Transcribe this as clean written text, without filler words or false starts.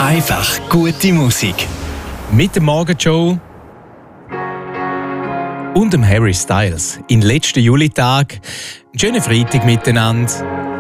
Einfach gute Musik. Mit der Morgenshow und dem Harry Styles. In den letzten Julitag. Einen schönen Freitag miteinander.